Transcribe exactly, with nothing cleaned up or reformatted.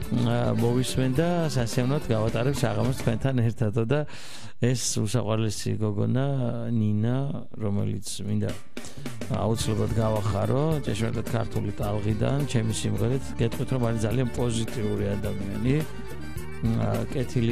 მოვისმენ და სასიამოვნოდ გავატარებ საღამოს თქვენთან ერთად და ეს უსაყვარლესი გოგონა ნინა, რომელიც მინდა აუცილებლად გავახარო, ჭეშმარიტად ქართული ტალღიდან, ჩემი სიმღერით, გეტყვით რომ არის ძალიან პოზიტიური ადამიანი. კეთილი